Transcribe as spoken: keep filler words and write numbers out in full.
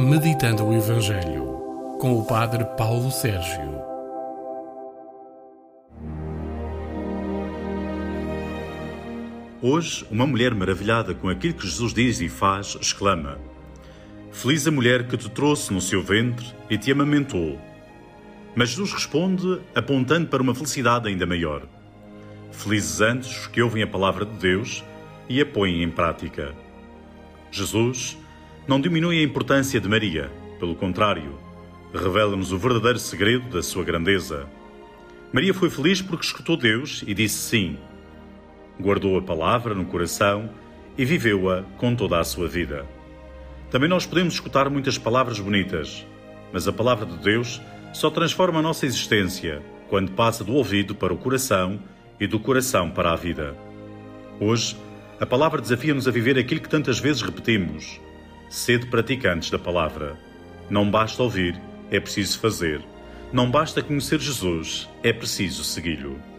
Meditando o Evangelho, com o Padre Paulo Sérgio. Hoje, uma mulher maravilhada com aquilo que Jesus diz e faz, exclama: Feliz a mulher que te trouxe no seu ventre e te amamentou. Mas Jesus responde apontando para uma felicidade ainda maior. Felizes antes os que ouvem a palavra de Deus e a põem em prática. Jesus não diminui a importância de Maria, pelo contrário, revela-nos o verdadeiro segredo da sua grandeza. Maria foi feliz porque escutou Deus e disse sim. Guardou a palavra no coração e viveu-a com toda a sua vida. Também nós podemos escutar muitas palavras bonitas, mas a palavra de Deus só transforma a nossa existência quando passa do ouvido para o coração e do coração para a vida. Hoje, a palavra desafia-nos a viver aquilo que tantas vezes repetimos: sede praticantes da palavra. Não basta ouvir, é preciso fazer. Não basta conhecer Jesus, é preciso segui-lo.